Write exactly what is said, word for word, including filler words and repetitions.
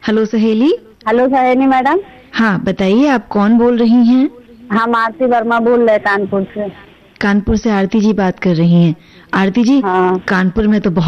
Hello सहेली। Hello सहेली madam. हाँ बताइए, आप कौन बोल रही हैं? हम आरती वर्मा बोल रहे कानपुर से। कानपुर से आरती जी बात कर रही हैं। आरती जी, हाँ। कानपुर में तो बहुत